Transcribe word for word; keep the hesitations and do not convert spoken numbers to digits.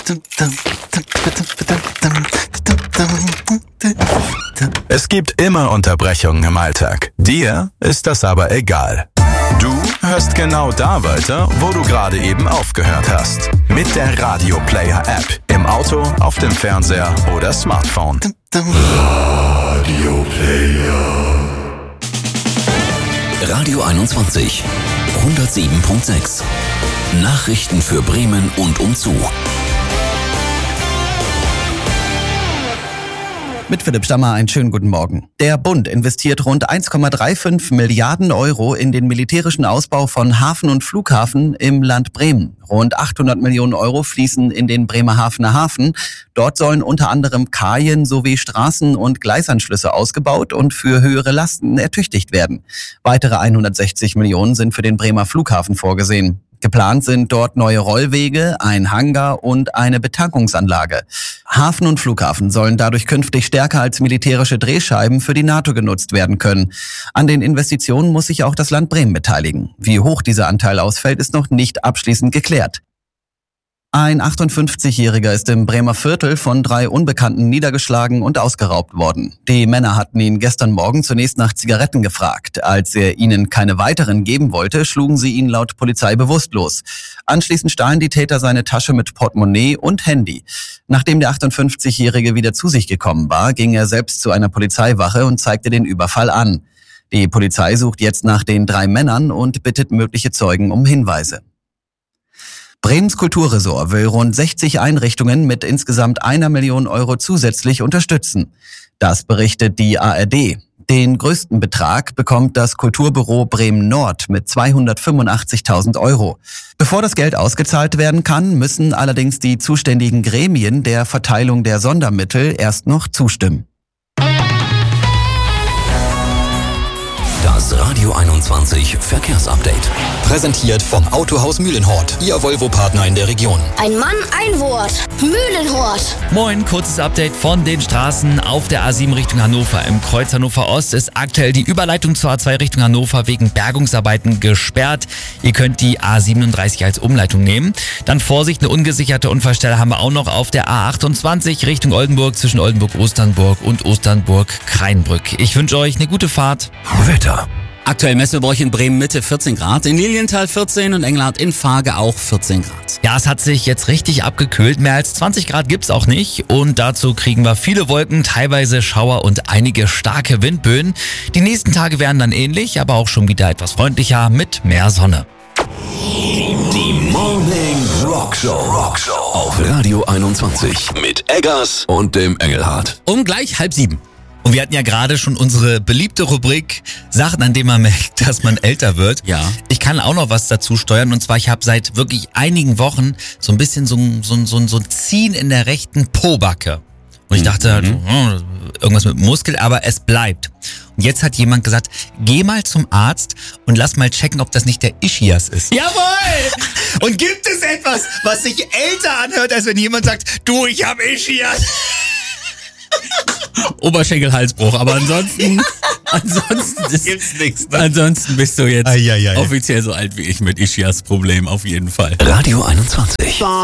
Es gibt immer Unterbrechungen im Alltag. Dir ist das aber egal. Du hörst genau da weiter, wo du gerade eben aufgehört hast. Mit der Radio Player App. Im Auto, auf dem Fernseher oder Smartphone. Radio Player. Radio einundzwanzig. hundertsieben Komma sechs. Nachrichten für Bremen und umzu. Mit Philipp Stammer einen schönen guten Morgen. Der Bund investiert rund eins Komma fünfunddreißig Milliarden Euro in den militärischen Ausbau von Hafen und Flughafen im Land Bremen. Rund achthundert Millionen Euro fließen in den Bremerhavener Hafen. Dort sollen unter anderem Kajen sowie Straßen- und Gleisanschlüsse ausgebaut und für höhere Lasten ertüchtigt werden. Weitere hundertsechzig Millionen sind für den Bremer Flughafen vorgesehen. Geplant sind dort neue Rollwege, ein Hangar und eine Betankungsanlage. Hafen und Flughafen sollen dadurch künftig stärker als militärische Drehscheiben für die NATO genutzt werden können. An den Investitionen muss sich auch das Land Bremen beteiligen. Wie hoch dieser Anteil ausfällt, ist noch nicht abschließend geklärt. Ein achtundfünfzigjähriger ist im Bremer Viertel von drei Unbekannten niedergeschlagen und ausgeraubt worden. Die Männer hatten ihn gestern Morgen zunächst nach Zigaretten gefragt. Als er ihnen keine weiteren geben wollte, schlugen sie ihn laut Polizei bewusstlos. Anschließend stahlen die Täter seine Tasche mit Portemonnaie und Handy. Nachdem der achtundfünfzigjährige wieder zu sich gekommen war, ging er selbst zu einer Polizeiwache und zeigte den Überfall an. Die Polizei sucht jetzt nach den drei Männern und bittet mögliche Zeugen um Hinweise. Bremens Kulturresort will rund sechzig Einrichtungen mit insgesamt einer Million Euro zusätzlich unterstützen. Das berichtet die A R D. Den größten Betrag bekommt das Kulturbüro Bremen Nord mit zweihundertfünfundachtzigtausend Euro. Bevor das Geld ausgezahlt werden kann, müssen allerdings die zuständigen Gremien der Verteilung der Sondermittel erst noch zustimmen. Das Radio einundzwanzig Verkehrsupdate. Präsentiert vom Autohaus Mühlenhort, Ihr Volvo-Partner in der Region. Ein Mann, ein Wort. Mühlenhort. Moin, kurzes Update von den Straßen auf der A sieben Richtung Hannover. Im Kreuz Hannover Ost ist aktuell die Überleitung zur A zwei Richtung Hannover wegen Bergungsarbeiten gesperrt. Ihr könnt die A siebenunddreißig als Umleitung nehmen. Dann Vorsicht, eine ungesicherte Unfallstelle haben wir auch noch auf der A achtundzwanzig Richtung Oldenburg zwischen Oldenburg-Osternburg und Osternburg-Kreinbrück. Ich wünsche euch eine gute Fahrt. Wetter. Aktuell Messebräuch in Bremen Mitte vierzehn Grad, in Lilienthal vierzehn und Engelhardt in Farge auch vierzehn Grad. Ja, es hat sich jetzt richtig abgekühlt. Mehr als zwanzig Grad gibt's auch nicht. Und dazu kriegen wir viele Wolken, teilweise Schauer und einige starke Windböen. Die nächsten Tage werden dann ähnlich, aber auch schon wieder etwas freundlicher mit mehr Sonne. Die Morning Rockshow. Rockshow auf Radio einundzwanzig mit Eggers und dem Engelhardt. Um gleich halb sieben. Und wir hatten ja gerade schon unsere beliebte Rubrik Sachen, an denen man merkt, dass man älter wird. Ja. Ich kann auch noch was dazu steuern. Und zwar, ich habe seit wirklich einigen Wochen so ein bisschen so, so, so, so ein Ziehen in der rechten Pobacke. Und ich dachte, halt, oh, irgendwas mit Muskel, aber es bleibt. Und jetzt hat jemand gesagt, geh mal zum Arzt und lass mal checken, ob das nicht der Ischias ist. Jawohl! Und gibt es etwas, was sich älter anhört, als wenn jemand sagt, du, ich hab Ischias? Oberschenkel-Halsbruch, aber ansonsten, ansonsten ist, gibt's nichts. Ne? Ansonsten bist du jetzt ai, ai, ai. offiziell so alt wie ich mit Ischias Problem auf jeden Fall. Radio einundzwanzig.